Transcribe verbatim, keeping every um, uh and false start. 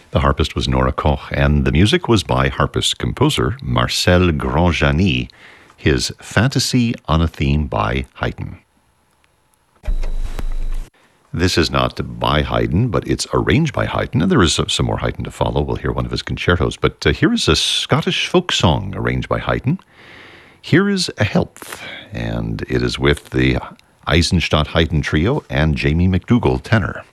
The harpist was Nora Koch, and the music was by harpist-composer Marcel Grandjani, his Fantasy on a Theme by Haydn. This is not by Haydn, but it's arranged by Haydn, and there is some more Haydn to follow. We'll hear one of his concertos, but uh, here is a Scottish folk song arranged by Haydn. Here is A Health, and it is with the Eisenstadt Haydn Trio and Jamie McDougall tenor.